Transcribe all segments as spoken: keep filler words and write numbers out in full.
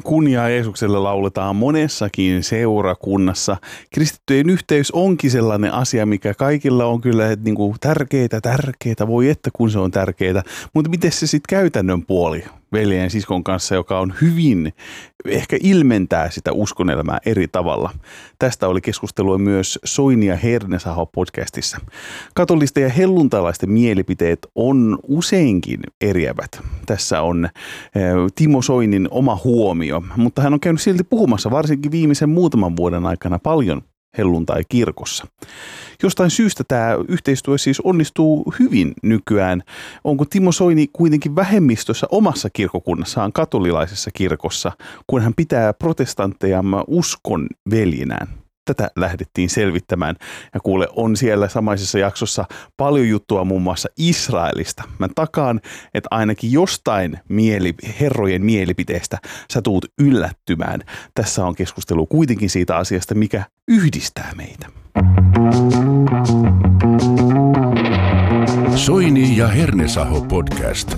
Kunniaa Jeesukselle lauletaan monessakin seurakunnassa. Kristittyjen yhteys onkin sellainen asia, mikä kaikilla on kyllä niin kuin tärkeää, tärkeää, voi että kun se on tärkeää. Mutta miten se sitten käytännön puoli veljen siskon kanssa, joka on hyvin, ehkä ilmentää sitä uskonelämää eri tavalla. Tästä oli keskustelua myös Soini ja Hernesaho podcastissa. Katolisten ja helluntalaisten mielipiteet on useinkin eriävät. Tässä on Timo Soinin oma huomio, mutta hän on käynyt silti puhumassa varsinkin viimeisen muutaman vuoden aikana paljon helluntai-kirkossa. Jostain syystä tämä yhteistyö siis onnistuu hyvin nykyään. Onko Timo Soini kuitenkin vähemmistössä omassa kirkokunnassaan katolilaisessa kirkossa, kun hän pitää protestantteja uskon veljinään? Tätä lähdettiin selvittämään ja kuule, on siellä samaisessa jaksossa paljon juttua muun muassa Israelista. Mä takaan, että ainakin jostain mieli, herrojen mielipiteestä sä tuut yllättymään. Tässä on keskustelu kuitenkin siitä asiasta, mikä yhdistää meitä. Soini ja Hernesaho podcast.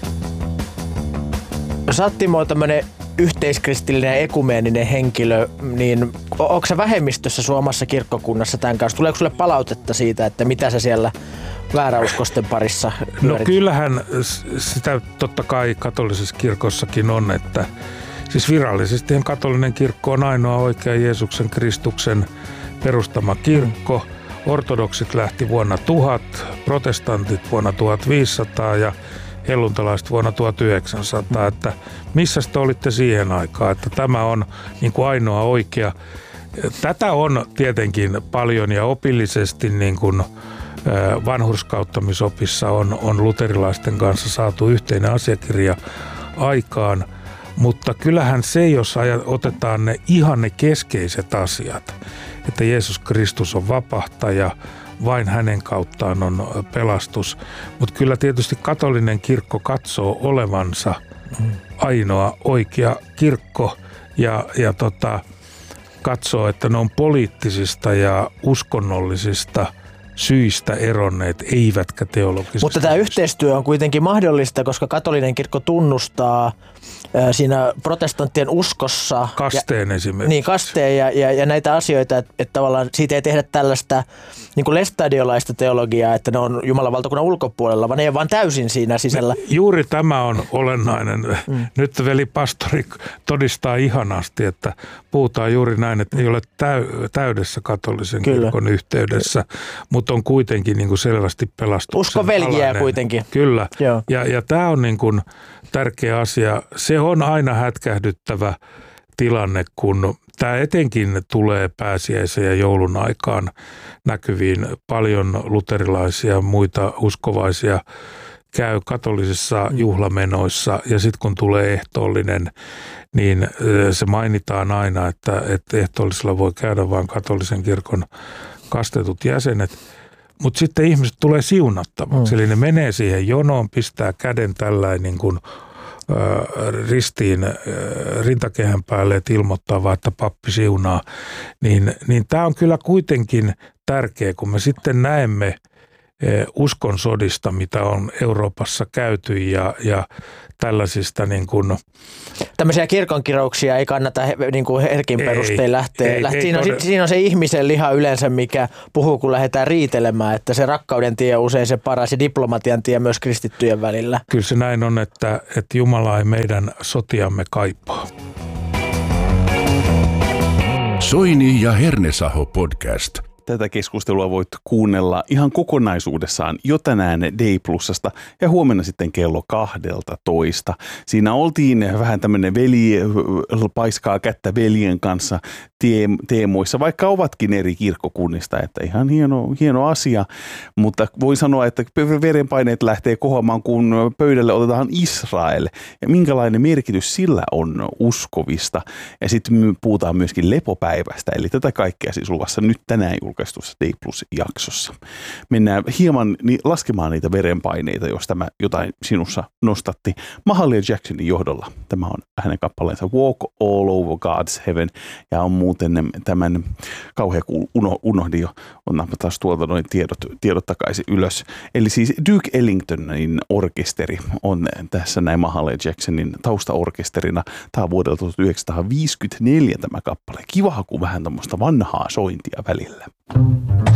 Sä oot, Timo, tämmönen yhteiskristillinen ja ekumeeninen henkilö, niin onko sä vähemmistössä sun omassa kirkkokunnassa tämän kanssa? Tuleeko sulle palautetta siitä, että mitä sä siellä vääräuskosten parissa pyörit? No kyllähän sitä totta kai katolisessa kirkossakin on, että siis virallisesti katolinen kirkko on ainoa oikea Jeesuksen Kristuksen perustama kirkko. Ortodoksit lähti vuonna tuhat, protestantit vuonna tuhatviisisataa ja helluntalaiset vuonna tuhatyhdeksänsataa, että missä te olitte siihen aikaan, että tämä on niin kuin ainoa oikea. Tätä on tietenkin paljon ja opillisesti niin kuin vanhurskauttamisopissa on, on luterilaisten kanssa saatu yhteinen asiakirja aikaan, mutta kyllähän se, jos otetaan ne ihan ne keskeiset asiat, että Jeesus Kristus on vapahtaja, vain hänen kauttaan on pelastus. Mutta kyllä tietysti katolinen kirkko katsoo olevansa ainoa oikea kirkko ja, ja tota, katsoo, että ne on poliittisista ja uskonnollisista syistä eronneet, eivätkä teologisista. Mutta tämä yhteistyö on kuitenkin mahdollista, koska katolinen kirkko tunnustaa siinä protestanttien uskossa kasteen ja, esimerkiksi. Niin, kasteen ja, ja, ja näitä asioita, että, että tavallaan siitä ei tehdä tällaista niin kuin lestadiolaista teologiaa, että ne on Jumalan valtakunnan ulkopuolella, vaan ne ei vaan täysin siinä sisällä. Juuri tämä on olennainen. Mm. Nyt veli pastori todistaa ihanasti, että puhutaan juuri näin, että ei ole täy- täydessä katolisen Kyllä. kirkon yhteydessä, mutta on kuitenkin niin kuin selvästi pelastuksen usko veljiä alainen. Kuitenkin. Kyllä. Joo. Ja, ja tämä on niin kuin tärkeä asia. Se on aina hätkähdyttävä tilanne, kun tämä etenkin tulee pääsiäisen ja joulun aikaan näkyviin. Paljon luterilaisia ja muita uskovaisia käy katolisissa juhlamenoissa ja sitten kun tulee ehtoollinen, niin se mainitaan aina, että, että ehtoollisella voi käydä vain katolisen kirkon kastetut jäsenet. Mutta sitten ihmiset tulee siunattavaksi, mm. eli ne menee siihen jonoon, pistää käden tällainen niin kuin ristiin rintakehän päälle, että ilmoittaa vaan, että pappi siunaa, niin, niin tämä on kyllä kuitenkin tärkeä, kun me sitten näemme uskon sodista, mitä on Euroopassa käyty ja, ja tällaisista niin kuin tämmöisiä kirkonkirouksia ei kannata niin kuin herkin perustein lähteä. Ei, lähteä. ei, siinä, on, siinä on se ihmisen liha yleensä, mikä puhuu, kun lähdetään riitelemään, että se rakkauden tie on usein se paras ja diplomatian tie myös kristittyjen välillä. Kyllä se näin on, että, että Jumala ei meidän sotiamme kaipaa. Soini ja Hernesaho podcast. Tätä keskustelua voit kuunnella ihan kokonaisuudessaan jo tänään Day Plusasta ja huomenna sitten kello kahdeltatoista. Siinä oltiin vähän tämmöinen veli paiskaa kättä veljen kanssa teemoissa, vaikka ovatkin eri kirkkokunnista, että ihan hieno, hieno asia. Mutta voin sanoa, että verenpaineet lähtee kohoamaan, kun pöydälle otetaan Israel ja minkälainen merkitys sillä on uskovista. Ja sitten puhutaan myöskin lepopäivästä, eli tätä kaikkea siis luvassa nyt tänään julkaistaan julkaistussa Day Plus-jaksossa. Mennään hieman ni- laskemaan niitä verenpaineita, jos tämä jotain sinussa nostatti. Mahalia Jacksonin johdolla. Tämä on hänen kappaleensa Walk All Over God's Heaven ja on muuten tämän kauhean kuul- uno- unohdin jo. Otetaanpa taas tuolta noin tiedot, tiedot takaisin ylös. Eli siis Duke Ellingtonin orkesteri on tässä näin Mahalia Jacksonin taustaorkesterina. Tämä on vuodelta tuhatyhdeksänsataaviisikymmentäneljä tämä kappale. Kiva, kun vähän tämmöistä vanhaa sointia välillä.